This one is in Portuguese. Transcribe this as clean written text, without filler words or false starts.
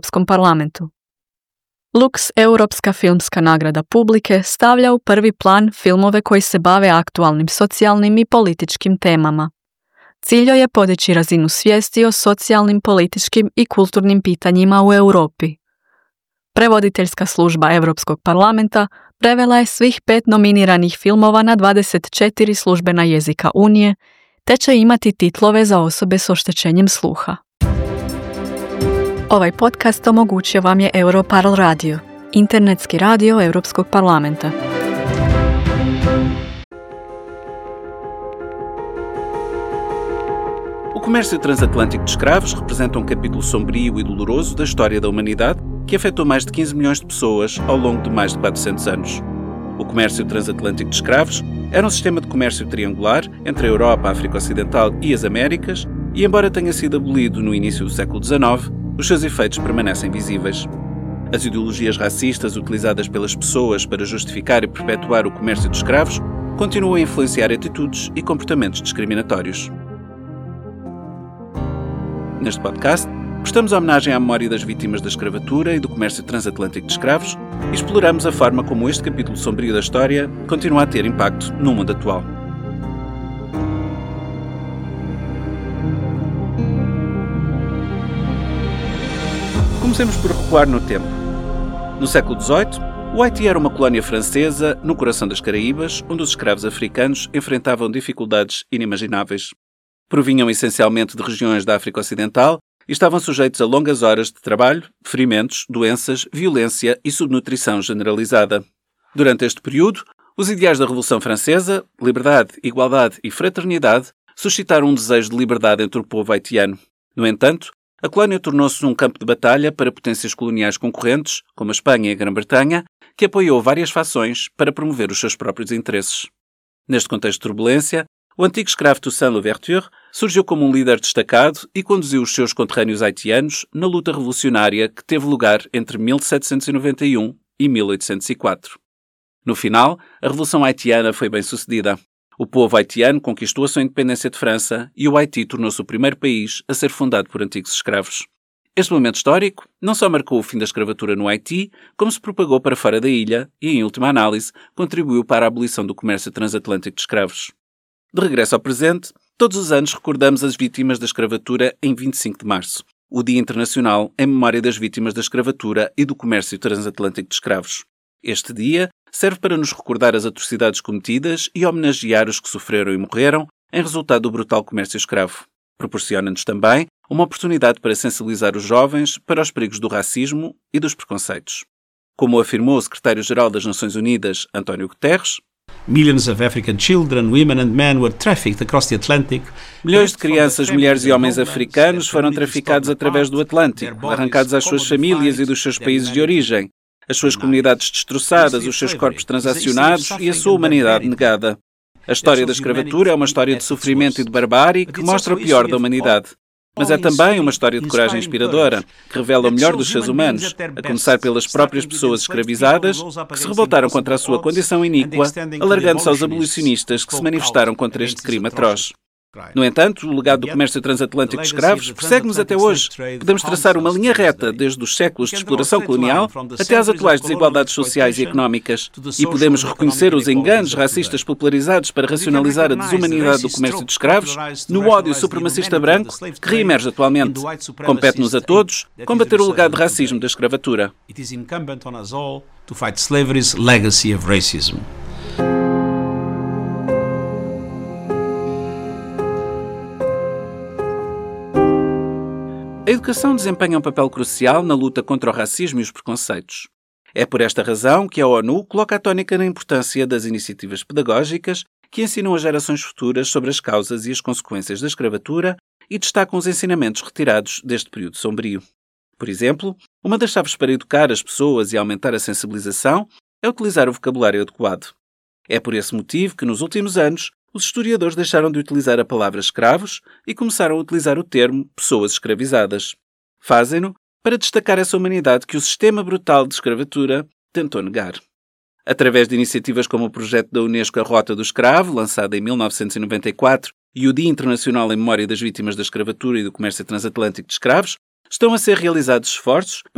Europskom parlamentu. Lux Europska filmska nagrada publike stavlja u prvi plan filmove koji se bave aktualnim socijalnim i političkim temama. Cilj je podići razinu svijesti o socijalnim, političkim i kulturnim pitanjima u Europi. Prevoditeljska služba Europskog parlamenta prevela je svih 5 nominiranih filmova na 24 službena jezika Unije, te će imati titlove za osobe s oštećenjem sluha. Ovaj podcast omogućio vam je Europarl Radio, internetski radio Europskog parlamenta. O comércio transatlântico de escravos representa capítulo sombrio e doloroso da história da humanidade que afetou mais de 15 milhões de pessoas ao longo de mais de 400 anos. O comércio transatlântico de escravos era um sistema de comércio triangular entre a Europa, a África Ocidental e as Américas e, embora tenha sido abolido no início do século XIX, os seus efeitos permanecem visíveis. As ideologias racistas utilizadas pelas pessoas para justificar e perpetuar o comércio de escravos continuam a influenciar atitudes e comportamentos discriminatórios. Neste podcast, prestamos homenagem à memória das vítimas da escravatura e do comércio transatlântico de escravos e exploramos a forma como este capítulo sombrio da história continua a ter impacto no mundo atual. Comecemos por recuar no tempo. No século XVIII, o Haiti era uma colónia francesa no coração das Caraíbas, onde os escravos africanos enfrentavam dificuldades inimagináveis. Provinham essencialmente de regiões da África Ocidental e estavam sujeitos a longas horas de trabalho, ferimentos, doenças, violência e subnutrição generalizada. Durante este período, os ideais da Revolução Francesa, liberdade, igualdade e fraternidade, suscitaram um desejo de liberdade entre o povo haitiano. No entanto, a colónia tornou-se um campo de batalha para potências coloniais concorrentes, como a Espanha e a Grã-Bretanha, que apoiou várias fações para promover os seus próprios interesses. Neste contexto de turbulência, o antigo escravo Toussaint Louverture surgiu como um líder destacado e conduziu os seus conterrâneos haitianos na luta revolucionária que teve lugar entre 1791 e 1804. No final, a Revolução Haitiana foi bem sucedida. O povo haitiano conquistou a sua independência de França e o Haiti tornou-se o primeiro país a ser fundado por antigos escravos. Este momento histórico não só marcou o fim da escravatura no Haiti, como se propagou para fora da ilha e, em última análise, contribuiu para a abolição do comércio transatlântico de escravos. De regresso ao presente, todos os anos recordamos as vítimas da escravatura em 25 de março, o Dia Internacional em memória das vítimas da escravatura e do comércio transatlântico de escravos. Este dia serve para nos recordar as atrocidades cometidas e homenagear os que sofreram e morreram em resultado do brutal comércio escravo. Proporciona-nos também uma oportunidade para sensibilizar os jovens para os perigos do racismo e dos preconceitos. Como afirmou o secretário-geral das Nações Unidas, António Guterres, Millions of African children, women and men were trafficked across the Atlantic. Milhões de crianças, mulheres e homens africanos foram traficados através do Atlântico, arrancados às suas famílias e dos seus países de origem, as suas comunidades destroçadas, os seus corpos transacionados e a sua humanidade negada. A história da escravatura é uma história de sofrimento e de barbárie que mostra o pior da humanidade. Mas é também uma história de coragem inspiradora, que revela o melhor dos seres humanos, a começar pelas próprias pessoas escravizadas, que se revoltaram contra a sua condição iníqua, alargando-se aos abolicionistas que se manifestaram contra este crime atroz. No entanto, o legado do comércio transatlântico de escravos persegue-nos até hoje. Podemos traçar uma linha reta desde os séculos de exploração colonial até às atuais desigualdades sociais e económicas. E podemos reconhecer os enganos racistas popularizados para racionalizar a desumanidade do comércio de escravos no ódio supremacista branco que reemerge atualmente. Compete-nos a todos combater o legado de racismo da escravatura. It is incumbent on us all to fight slavery's legacy of racism. A educação desempenha um papel crucial na luta contra o racismo e os preconceitos. É por esta razão que a ONU coloca a tónica na importância das iniciativas pedagógicas que ensinam as gerações futuras sobre as causas e as consequências da escravatura e destacam os ensinamentos retirados deste período sombrio. Por exemplo, uma das chaves para educar as pessoas e aumentar a sensibilização é utilizar o vocabulário adequado. É por esse motivo que, nos últimos anos, os historiadores deixaram de utilizar a palavra escravos e começaram a utilizar o termo pessoas escravizadas. Fazem-no para destacar essa humanidade que o sistema brutal de escravatura tentou negar. Através de iniciativas como o projeto da Unesco A Rota do Escravo, lançado em 1994, e o Dia Internacional em Memória das Vítimas da Escravatura e do Comércio Transatlântico de Escravos, estão a ser realizados esforços